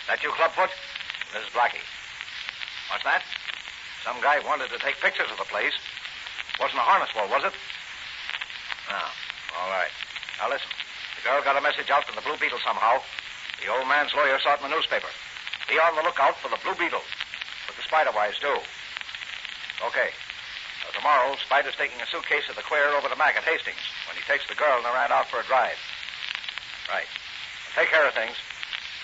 That you, Clubfoot? This is Blackie. What's that? Some guy wanted to take pictures of the place. Wasn't a harness bull, was it? No. All right. Now listen. The girl got a message out from the Blue Beetle somehow. The old man's lawyer saw it in the newspaper. Be on the lookout for the Blue Beetle. With the Spider-Wise, too. Okay. Tomorrow, Spider's taking a suitcase of the queer over to Mac at Hastings when he takes the girl and they ran out for a drive. Right. Well, take care of things.